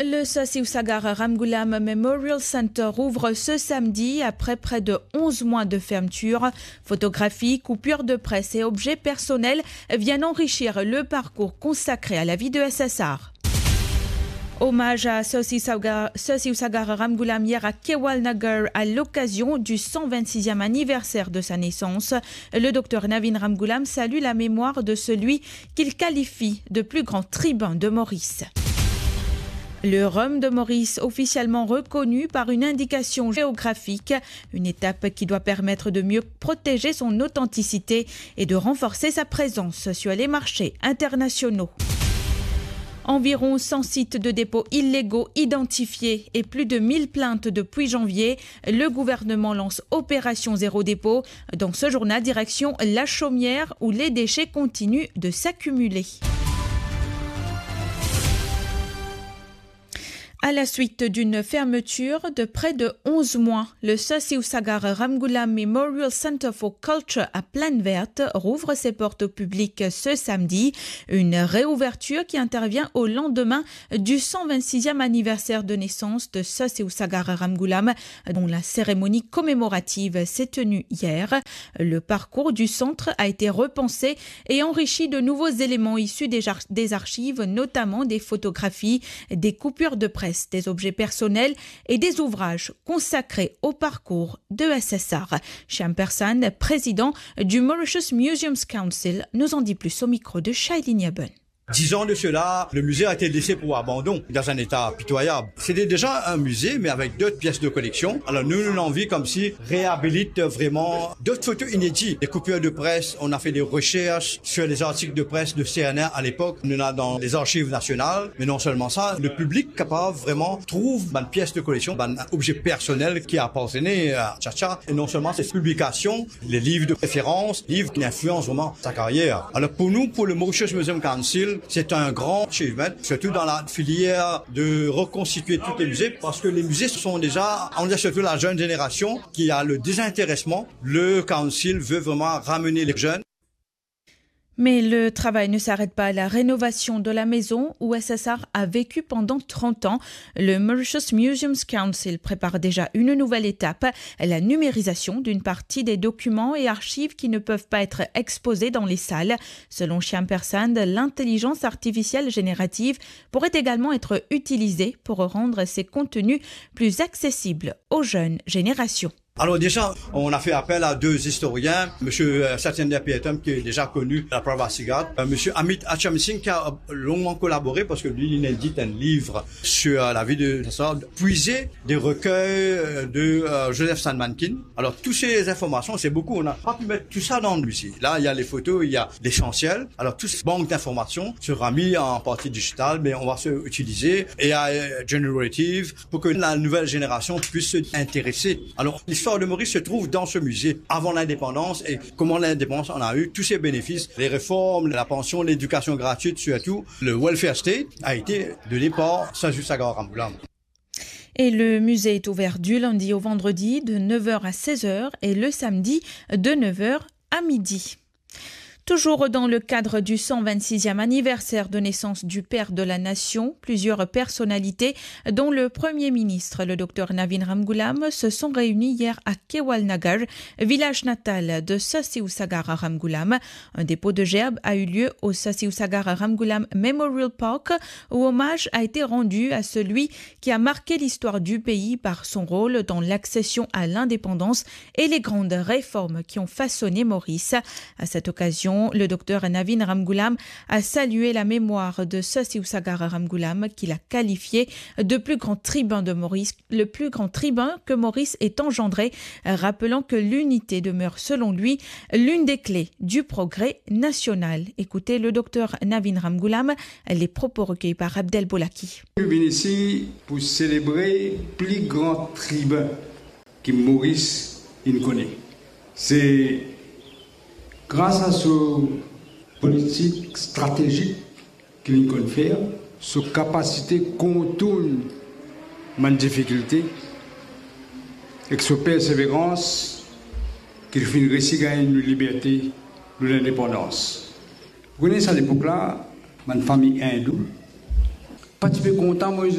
Le Sassiou-Sagara Ramgoolam Memorial Center ouvre ce samedi après près de 11 mois de fermeture. Photographies, coupures de presse et objets personnels viennent enrichir le parcours consacré à la vie de SSR. Hommage à Sassiou-Sagara Ramgoolam hier à Kewalnagar à l'occasion du 126e anniversaire de sa naissance. Le docteur Navin Ramgoolam salue la mémoire de celui qu'il qualifie de plus grand tribun de Maurice. Le rhum de Maurice, officiellement reconnu par une indication géographique, une étape qui doit permettre de mieux protéger son authenticité et de renforcer sa présence sur les marchés internationaux. Environ 100 sites de dépôts illégaux identifiés et plus de 1000 plaintes depuis janvier. Le gouvernement lance Opération Zéro Dépôt. Dans ce journal, direction La Chaumière où les déchets continuent de s'accumuler. À la suite d'une fermeture de près de 11 mois, le Sassiou-Sagara Ramgoolam Memorial Center for Culture à Plaine Verte rouvre ses portes au public ce samedi. Une réouverture qui intervient au lendemain du 126e anniversaire de naissance de Sassiou-Sagara Ramgoolam, dont la cérémonie commémorative s'est tenue hier. Le parcours du centre a été repensé et enrichi de nouveaux éléments issus des archives, notamment des photographies, des coupures de presse, des objets personnels et des ouvrages consacrés au parcours de SSR. Shyam Persane, président du Mauritius Museums Council, nous en dit plus au micro de Shailene Yabun. 10 ans de cela, le musée a été laissé pour abandon, dans un état pitoyable. C'était déjà un musée, mais avec d'autres pièces de collection. Alors nous avons envie comme si réhabilite vraiment d'autres photos inédites. Des coupures de presse, on a fait des recherches sur les articles de presse de CNR à l'époque. On en a dans les archives nationales. Mais non seulement ça, le public capable vraiment trouve une pièce de collection, un objet personnel qui a appartenu à Chacha. Et non seulement ces publications, les livres de référence, livres qui influencent vraiment sa carrière. Alors pour nous, pour le Mauritius Museum Council, c'est un grand achievement, surtout dans la filière de reconstituer tous les musées, parce que les musées sont déjà, on a surtout la jeune génération qui a le désintéressement. Le Council veut vraiment ramener les jeunes. Mais le travail ne s'arrête pas à la rénovation de la maison où SSR a vécu pendant 30 ans. Le Mauritius Museums Council prépare déjà une nouvelle étape, la numérisation d'une partie des documents et archives qui ne peuvent pas être exposés dans les salles. Selon Shyam Persane, l'intelligence artificielle générative pourrait également être utilisée pour rendre ces contenus plus accessibles aux jeunes générations. Alors déjà, on a fait appel à deux historiens, Monsieur Satyendra Pietam qui est déjà connu à la Privacy Guard, Monsieur Amit Achamsingh qui a longuement collaboré parce que lui il édite un livre sur la vie de SSR, puisé des recueils de Joseph Sandmankin. Alors toutes ces informations, c'est beaucoup, on n'a pas pu mettre tout ça dans le musée. Là, il y a les photos, il y a l'essentiel. Alors toute cette banque d'informations sera mise en partie digitale, mais on va se utiliser AI Generative pour que la nouvelle génération puisse s'intéresser. Alors l'histoire de Maurice se trouve dans ce musée avant l'indépendance et comment l'indépendance en a eu tous ses bénéfices, les réformes, la pension, l'éducation gratuite, surtout le welfare state a été donné par Sassiou-Sagara Ramgoolam. Et le musée est ouvert du lundi au vendredi de 9h à 16h et le samedi de 9h à midi. Toujours dans le cadre du 126e anniversaire de naissance du père de la nation, plusieurs personnalités, dont le Premier ministre, le docteur Navin Ramgoolam, se sont réunies hier à Kewalnagar, village natal de Sassiou-Sagara Ramgoolam. Un dépôt de gerbe a eu lieu au Sassiou-Sagara Ramgoolam Memorial Park, où hommage a été rendu à celui qui a marqué l'histoire du pays par son rôle dans l'accession à l'indépendance et les grandes réformes qui ont façonné Maurice. À cette occasion, le docteur Navin Ramgoolam a salué la mémoire de Sassiou-Sagara Ramgoolam qu'il a qualifié de plus grand tribun de Maurice, le plus grand tribun que Maurice ait engendré, rappelant que l'unité demeure selon lui l'une des clés du progrès national. Écoutez le docteur Navin Ramgoolam, les propos recueillis par Abdel Boulaki. Je viens ici pour célébrer le plus grand tribun que Maurice connaît. C'est grâce à ce politique stratégique qu'il peut faire, sa capacité de contourner les difficultés, et sa persévérance qu'il finit réussir à gagner la liberté, l'indépendance. Vous connaissez à l'époque-là, ma famille hindoue, pas très content, moi,